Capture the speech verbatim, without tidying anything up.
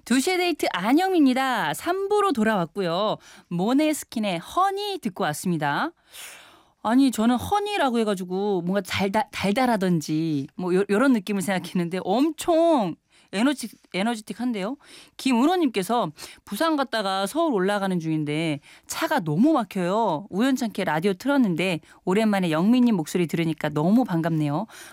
두 시의 데이트 안영입니다. 삼 부로 돌아왔고요. 모네스킨의 허니 듣고 왔습니다. 아니 저는 허니라고 해가지고 뭔가 달다, 달달하던지 뭐 요, 요런 느낌을 생각했는데 엄청 에너지, 에너지틱한데요. 김은호님께서 부산 갔다가 서울 올라가는 중인데 차가 너무 막혀요. 우연찮게 라디오 틀었는데 오랜만에 영민님 목소리 들으니까 너무 반갑네요.